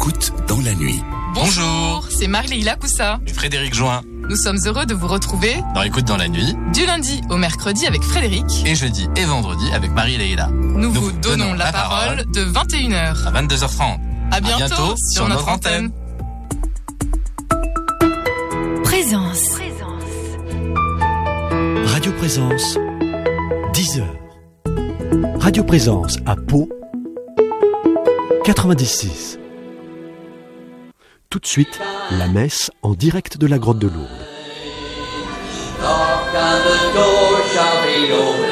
écoute dans la nuit. Bonjour, c'est Marie-Leila Coussa et Frédéric Join. Nous sommes heureux de vous retrouver dans Écoute dans la nuit, du lundi au mercredi avec Frédéric et jeudi et vendredi avec Marie-Leila. Nous vous donnons la parole de 21h à 22h30. À bientôt sur notre antenne. Présence. Radio Présence, 10h. Radio Présence à Pau, 96. Tout de suite, la messe en direct de la grotte de Lourdes.